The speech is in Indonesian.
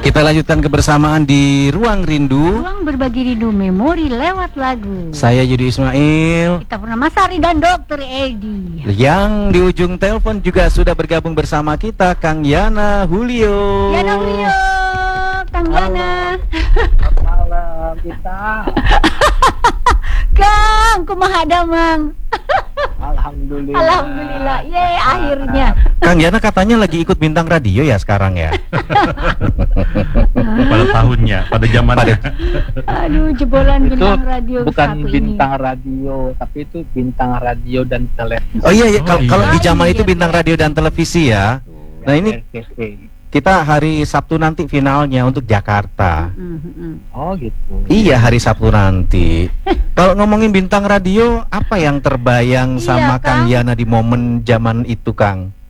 Kita lanjutkan kebersamaan di Ruang Rindu. Ruang berbagi rindu memori lewat lagu. Saya Yudi Ismail. Kita pernah Mas Ari dan Dokter Edi. Yang di ujung telepon juga sudah bergabung bersama kita Kang Yana Julio. Yana Julio, Kang Yana. Malam kita. Kang, kumaha damang? Alhamdulillah. Alhamdulillah, ye akhirnya. Kang Yana katanya lagi ikut bintang radio ya sekarang ya. Pada tahunnya, pada zamannya. Aduh, jebolan Itu bintang radio bukan satu bintang ini. radio, tapi itu bintang radio dan televisi. Oh iya, iya. Oh, Kalau iya. di zaman Oh, itu iya, bintang iya. radio dan televisi ya. Nah, ini RTC. kita hari Sabtu nanti finalnya untuk Jakarta. Oh gitu. Iya, hari Sabtu nanti. Kalau ngomongin bintang radio, apa yang terbayang Iya, sama Kang Kang. Yana di momen zaman itu, Kang?